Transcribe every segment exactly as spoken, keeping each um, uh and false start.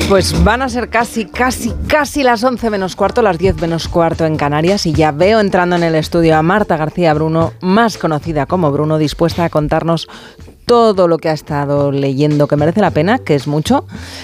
Pues van a ser casi, casi, casi las once menos cuarto, las diez menos cuarto en Canarias, y ya veo entrando en el estudio a Marta García Bruno, más conocida como Bruno, dispuesta a contarnos todo lo que ha estado leyendo, que merece la pena, que es mucho.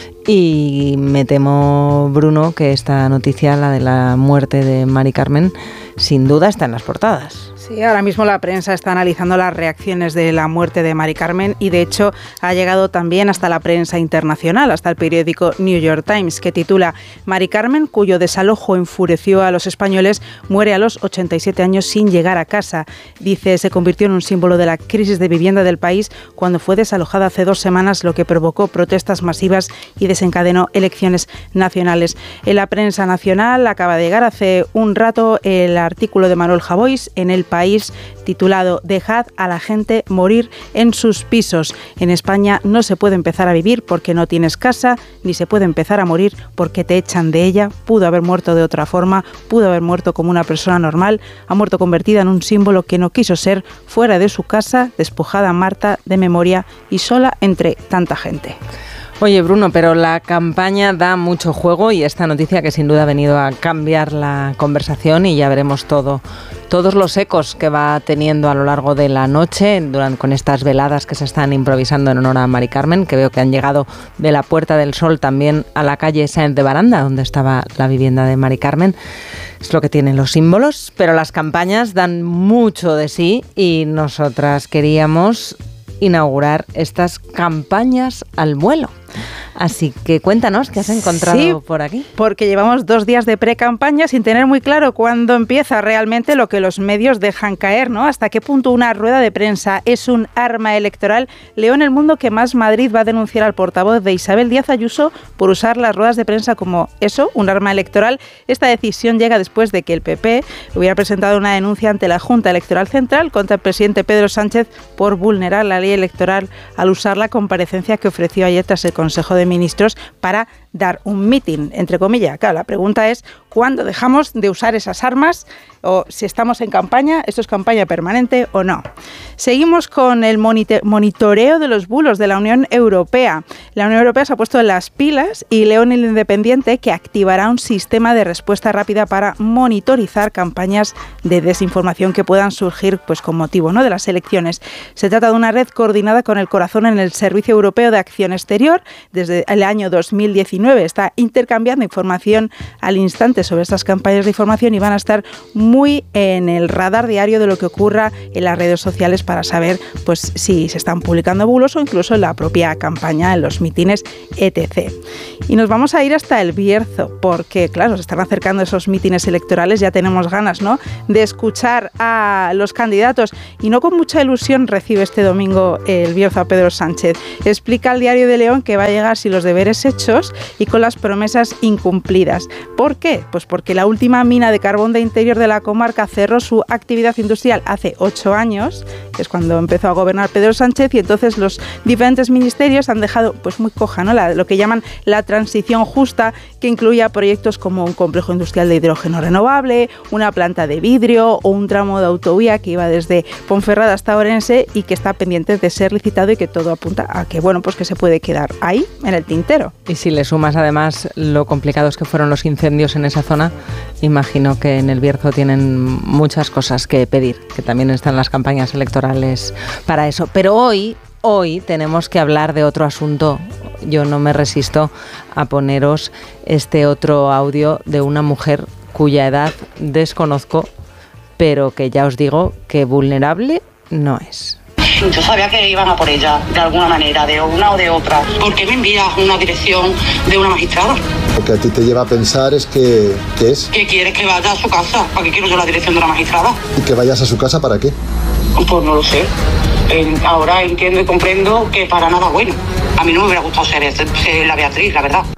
Y me temo, Bruno, que esta noticia, la de la muerte de Mari Carmen, sin duda está en las portadas. Sí, ahora mismo la prensa está analizando las reacciones de la muerte de Mari Carmen y de hecho ha llegado también hasta la prensa internacional, hasta el periódico New York Times, que titula: Mari Carmen, cuyo desalojo enfureció a los españoles, muere a los ochenta y siete años sin llegar a casa. Dice, se convirtió en un símbolo de la crisis de vivienda del país cuando fue desalojada hace dos semanas, lo que provocó protestas masivas y desencadenó elecciones nacionales. En la prensa nacional acaba de llegar hace un rato el artículo de Manuel Javois en El País, titulado «Dejad a la gente morir en sus pisos». En España no se puede empezar a vivir porque no tienes casa, ni se puede empezar a morir porque te echan de ella. Pudo haber muerto de otra forma, pudo haber muerto como una persona normal, ha muerto convertida en un símbolo que no quiso ser, fuera de su casa, despojada Marta de memoria y sola entre tanta gente. Oye, Bruno, pero la campaña da mucho juego y esta noticia que sin duda ha venido a cambiar la conversación, y ya veremos todo, todos los ecos que va teniendo a lo largo de la noche durante, con estas veladas que se están improvisando en honor a Mari Carmen, que veo que han llegado de la Puerta del Sol también a la calle Sáenz de Baranda, donde estaba la vivienda de Mari Carmen. Es lo que tienen los símbolos, pero las campañas dan mucho de sí y nosotras queríamos inaugurar estas campañas al vuelo. Así que cuéntanos qué has encontrado sí, por aquí. Porque llevamos dos días de pre-campaña sin tener muy claro cuándo empieza realmente lo que los medios dejan caer, ¿no? Hasta qué punto una rueda de prensa es un arma electoral. Leo en El Mundo que Más Madrid va a denunciar al portavoz de Isabel Díaz Ayuso por usar las ruedas de prensa como eso, un arma electoral. Esta decisión llega después de que el P P hubiera presentado una denuncia ante la Junta Electoral Central contra el presidente Pedro Sánchez por vulnerar la ley electoral al usar la comparecencia que ofreció ayer tras el Consejo de Ministros para dar un mitin, entre comillas. Claro, la pregunta es ¿cuándo dejamos de usar esas armas? O si estamos en campaña, ¿esto es campaña permanente o no? Seguimos con el monitoreo de los bulos de la Unión Europea. La Unión Europea se ha puesto en las pilas y leo en El Independiente que activará un sistema de respuesta rápida para monitorizar campañas de desinformación que puedan surgir pues, con motivo, ¿no?, de las elecciones. Se trata de una red coordinada con el corazón en el Servicio Europeo de Acción Exterior. Desde el año dos mil diecinueve está intercambiando información al instante sobre estas campañas de información y van a estar muy en el radar diario de lo que ocurra en las redes sociales para saber pues si se están publicando bulos o incluso en la propia campaña, en los mítines, etcétera. Y nos vamos a ir hasta El Bierzo porque, claro, se están acercando esos mítines electorales, ya tenemos ganas, ¿no?, de escuchar a los candidatos y no con mucha ilusión recibe este domingo El Bierzo a Pedro Sánchez. Explica al Diario de León que va a llegar sin los deberes hechos y con las promesas incumplidas. ¿Por qué? Pues porque la última mina de carbón de Interior de la comarca cerró su actividad industrial hace ocho años, que es cuando empezó a gobernar Pedro Sánchez, y entonces los diferentes ministerios han dejado pues muy coja, ¿no?, la, lo que llaman la transición justa, que incluía proyectos como un complejo industrial de hidrógeno renovable, una planta de vidrio o un tramo de autovía que iba desde Ponferrada hasta Orense y que está pendiente de ser licitado y que todo apunta a que, bueno, pues que se puede quedar ahí, en el tintero. Y si le sumas además lo complicados que fueron los incendios en esa zona, imagino que en El Bierzo tienen muchas cosas que pedir, que también están las campañas electorales para eso. Pero hoy, hoy tenemos que hablar de otro asunto. Yo no me resisto a poneros este otro audio de una mujer cuya edad desconozco, pero que ya os digo que vulnerable no es. Yo sabía que iban a por ella, de alguna manera, de una o de otra. ¿Por qué me envías una dirección de una magistrada? Lo que a ti te lleva a pensar es que... ¿qué es? ¿Que quieres que vaya a su casa? ¿Para qué quiero yo la dirección de una magistrada? ¿Y que vayas a su casa para qué? Pues no lo sé. Eh, ahora entiendo y comprendo que para nada bueno. A mí no me hubiera gustado ser, ser la Beatriz, la verdad.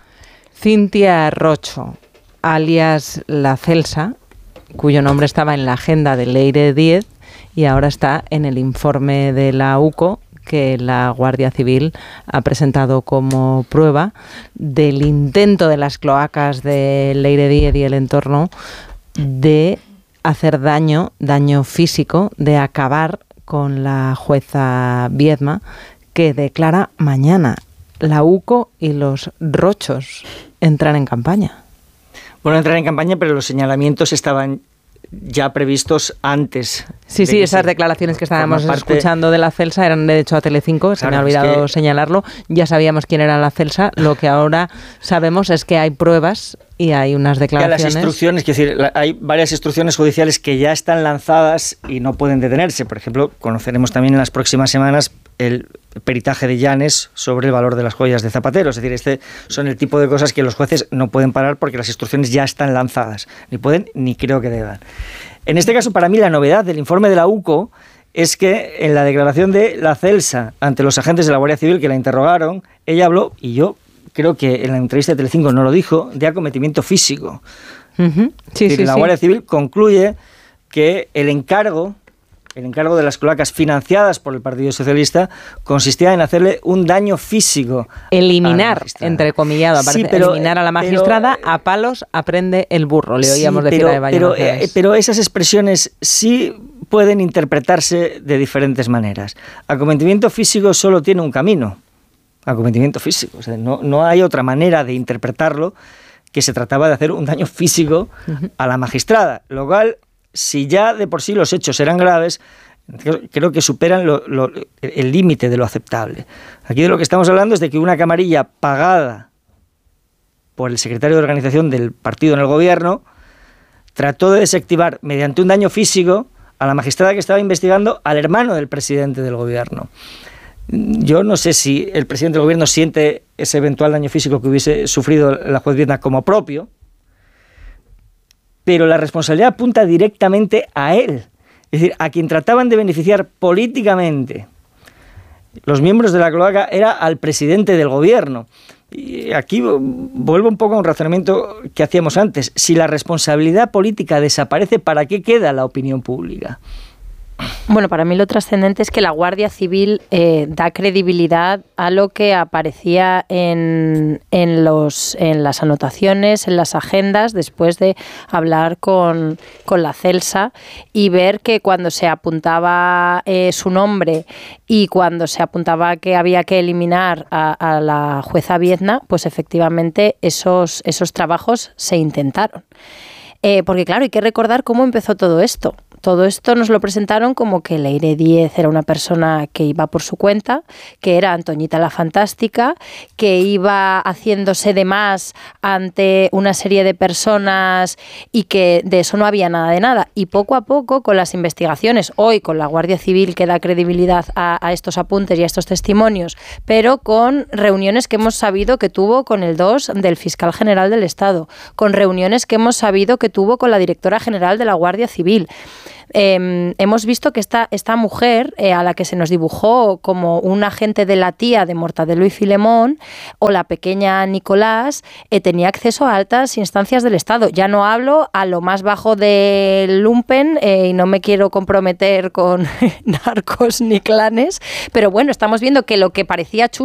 Cintia Rocho, alias La Celsa, cuyo nombre estaba en la agenda de Leire diez y ahora está en el informe de la U C O que la Guardia Civil ha presentado como prueba del intento de las cloacas de Leire diez y el entorno de hacer daño, daño físico, de acabar con la jueza Viedma, que declara mañana. la UCO y los rochos entran en campaña. Bueno, entran en campaña, pero los señalamientos estaban ya previstos antes. Sí, sí, esas declaraciones que estábamos parte... escuchando de la Celsa eran de hecho a Telecinco, se claro, me ha olvidado es que... señalarlo. Ya sabíamos quién era la Celsa, lo que ahora sabemos es que hay pruebas y hay unas declaraciones. Las instrucciones, es decir, hay varias instrucciones judiciales que ya están lanzadas y no pueden detenerse. Por ejemplo, conoceremos también en las próximas semanas el peritaje de Llanes sobre el valor de las joyas de Zapatero. Es decir, este son el tipo de cosas que los jueces no pueden parar porque las instrucciones ya están lanzadas. Ni pueden, ni creo que deban. En este caso, para mí, la novedad del informe de la UCO es que en la declaración de la Celsa ante los agentes de la Guardia Civil que la interrogaron, ella habló, y yo creo que en la entrevista de Telecinco no lo dijo, de acometimiento físico. Uh-huh. Sí, es decir, sí, la sí. Guardia Civil concluye que el encargo, el encargo de las cloacas financiadas por el Partido Socialista consistía en hacerle un daño físico. Eliminar, entrecomillado, sí, pero, eliminar a la magistrada, pero, a palos aprende el burro, le oíamos sí, decir pero, a Eva pero, eh, pero esas expresiones sí pueden interpretarse de diferentes maneras. Acometimiento físico solo tiene un camino. Acometimiento físico. O sea, no, no hay otra manera de interpretarlo que se trataba de hacer un daño físico uh-huh. a la magistrada. Lo cual, si ya de por sí los hechos eran graves, creo que superan lo, lo, el límite de lo aceptable. Aquí de lo que estamos hablando es de que una camarilla pagada por el secretario de organización del partido en el gobierno trató de desactivar mediante un daño físico a la magistrada que estaba investigando al hermano del presidente del gobierno. Yo no sé si el presidente del gobierno siente ese eventual daño físico que hubiese sufrido la juez Viedma como propio, pero la responsabilidad apunta directamente a él. Es decir, a quien trataban de beneficiar políticamente los miembros de la cloaca era al presidente del gobierno. Y aquí vuelvo un poco a un razonamiento que hacíamos antes. Si la responsabilidad política desaparece, ¿para qué queda la opinión pública? Bueno, para mí lo trascendente es que la Guardia Civil eh, da credibilidad a lo que aparecía en, en, los, en las anotaciones, en las agendas, después de hablar con, con la Celsa y ver que cuando se apuntaba eh, su nombre y cuando se apuntaba que había que eliminar a, a la jueza Viedma, pues efectivamente esos, esos trabajos se intentaron. Eh, porque claro, hay que recordar cómo empezó todo esto. Todo esto nos lo presentaron como que Leire Díez era una persona que iba por su cuenta, que era Antoñita la Fantástica, que iba haciéndose de más ante una serie de personas y que de eso no había nada de nada. Y poco a poco, con las investigaciones, hoy con la Guardia Civil que da credibilidad a, a estos apuntes y a estos testimonios, pero con reuniones que hemos sabido que tuvo con el dos del Fiscal General del Estado, con reuniones que hemos sabido que tuvo con la Directora General de la Guardia Civil. Eh, hemos visto que esta, esta mujer, eh, a la que se nos dibujó como un agente de la tía de Mortadelo y Filemón, o la pequeña Nicolás, eh, tenía acceso a altas instancias del Estado. Ya no hablo a lo más bajo del lumpen, eh, y no me quiero comprometer con narcos ni clanes, pero bueno, estamos viendo que lo que parecía chusco